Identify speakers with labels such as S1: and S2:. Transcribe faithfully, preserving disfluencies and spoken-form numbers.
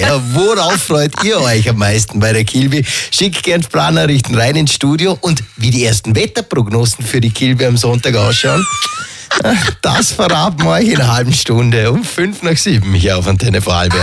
S1: Ja, worauf freut ihr euch am meisten bei der Kilby? Schickt gern Sprachnachrichten rein ins Studio. Und wie die ersten Wetterprognosen für die Kilby am Sonntag ausschauen, das verraten wir euch in einer halben Stunde um fünf nach sieben hier auf Antenne Vorarlberg.